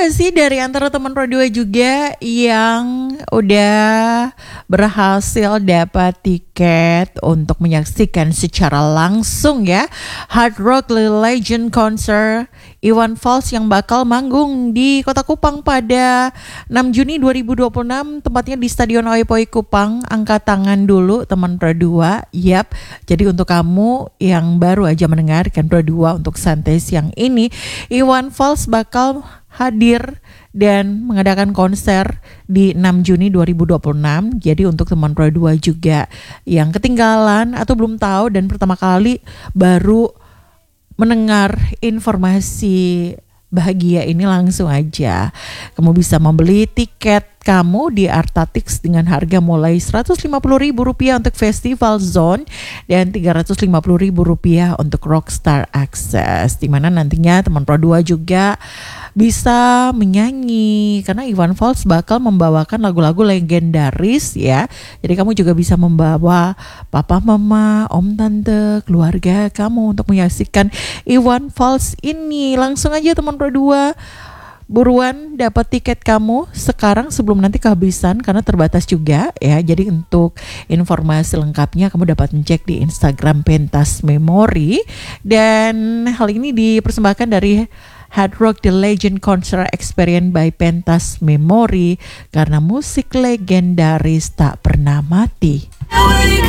gak sih dari antara teman Pro 2 juga yang udah berhasil dapat tiket untuk menyaksikan secara langsung ya Hard Rock Legend Concert Iwan Fals yang bakal manggung di Kota Kupang pada 6 Juni 2026, tempatnya di Stadion Oipoi Kupang. Angkat tangan dulu teman Pro 2. Yap, jadi untuk kamu yang baru aja mendengarkan Pro 2 untuk santai siang ini, Iwan Fals bakal hadir dan mengadakan konser di 6 Juni 2026. Jadi untuk teman Pro 2 juga yang ketinggalan atau belum tahu dan pertama kali baru mendengar informasi bahagia ini, langsung aja kamu bisa membeli tiket kamu di Artatix dengan harga mulai Rp150.000 untuk Festival Zone dan Rp350.000 untuk Rockstar Access, dimana nantinya teman Pro 2 juga bisa menyanyi karena Iwan Fals bakal membawakan lagu-lagu legendaris ya. Jadi kamu juga bisa membawa papa, mama, om, tante, keluarga kamu untuk menyaksikan Iwan Fals ini. Langsung aja teman Pro 2, buruan dapat tiket kamu sekarang sebelum nanti kehabisan karena terbatas juga ya. Jadi untuk informasi lengkapnya kamu dapat mencek di Instagram Pentas Memory, dan hal ini dipersembahkan dari Hard Rock The Legend Concert Experience by Pentas Memory karena musik legendaris tak pernah mati.